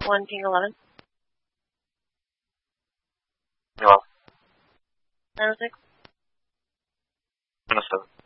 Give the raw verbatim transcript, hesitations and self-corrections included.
one King eleven. Hello. nine oh six. nine oh seven.